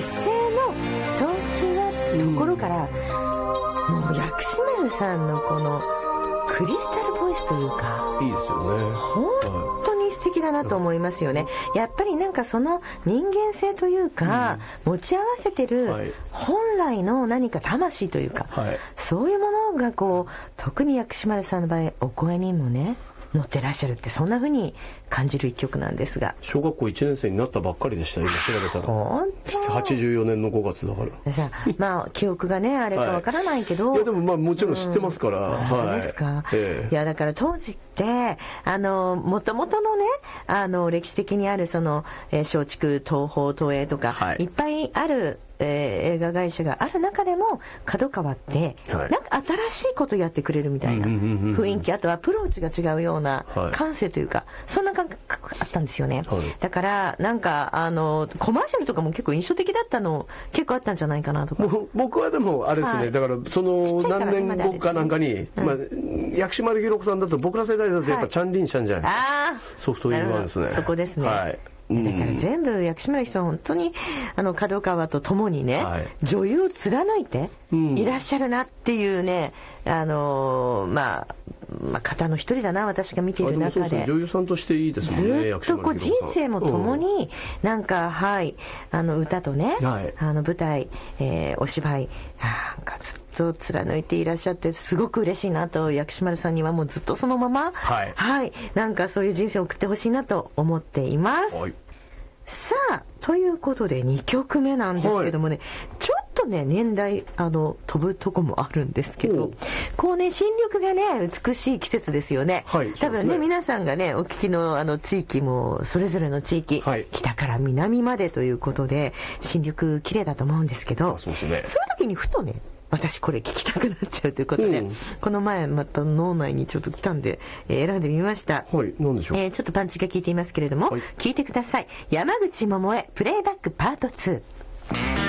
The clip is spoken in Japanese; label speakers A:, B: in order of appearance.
A: 一斉の時はってところから、もう薬師丸さんのこのクリスタルボイスというか、
B: いいですよね。
A: 本当に素敵だなと思いますよね。やっぱりなんかその人間性というか、持ち合わせてる本来の何か魂というか、そういうものがこう、特に薬師丸さんの場合お声にもね乗ってらっしゃるって、そんな風に感じる一曲なんですが、
B: 小学校1年生になったばっかりでした。今調べたら
A: 本当
B: 84年の5月だから
A: さ、まあ記憶がねあれかわからないけど、
B: いやでもまあもちろん知ってますから、
A: 本当ですか、いやだから当時って元々のね歴史的にあるその松竹東宝東映とか、いっぱいある映画会社がある中でも角川って、なんか新しいことやってくれるみたいな雰囲気、あとアプローチが違うような感性というか、そんな感覚があったんですよね。だからなんかコマーシャルとかも結構印象的だったの結構あったんじゃないかなとか。
B: 僕はでもあれですね、だからその何年後かなんかに、薬師丸ひろ子さんだと僕ら世代だとやっぱチャンリンシャンじゃないですか。ソフトウィンワンですね。
A: そこですね。だから全部薬師丸さん本当に角川と共にね、女優を貫いていらっしゃるなっていうね、まあ方の一人だな、私が見ている中で。
B: 女優さんとしていいですもんね。
A: ずっとこう人生も共になんか歌とね、舞台、お芝居なんかずっと貫いていらっしゃって、すごく嬉しいなと。薬師丸さんにはもうずっとそのままなんかそういう人生を送ってほしいなと思っています。さあということで2曲目なんですけどもね、ちょっとね年代飛ぶとこもあるんですけど、こうね新緑がね美しい季節ですよね。多分ね皆さんがねお聞きの地域もそれぞれの地域、北から南までということで新緑綺麗だと思うんですけど、そういう時にふとね、私これ聞きたくなっちゃうということで、この前また脳内にちょっと来たんで、選んでみました。
B: 何でしょう。
A: ちょっとパンチが効いていますけれども、聞いてください。山口百恵プレイバックパート2。